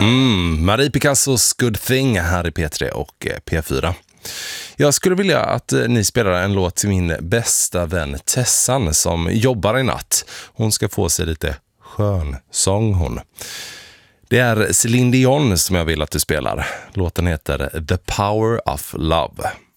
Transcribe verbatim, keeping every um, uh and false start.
Mm, Marie Picassos Good Thing här i P tre och P fyra. Jag skulle vilja att ni spelar en låt till min bästa vän Tessan som jobbar i natt. Hon ska få sig lite skön sång hon. Det är Céline Dion som jag vill att du spelar. Låten heter The Power of Love.